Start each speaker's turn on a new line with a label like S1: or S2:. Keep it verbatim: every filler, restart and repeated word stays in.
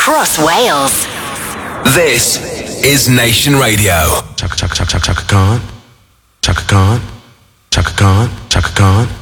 S1: across Wales.
S2: This is Nation Radio.
S3: Chaka chaka chaka chaka Khan. Chaka Khan. Chaka Khan. Chaka Khan.